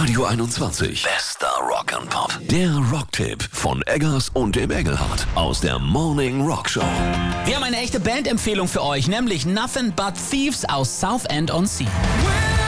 Radio 21. Bester Rock'n'Pop. Der Rocktipp von Eggers und dem Engelhardt aus der Morning Rock Show. Wir haben eine echte Bandempfehlung für euch, nämlich Nothing But Thieves aus Southend-on-Sea.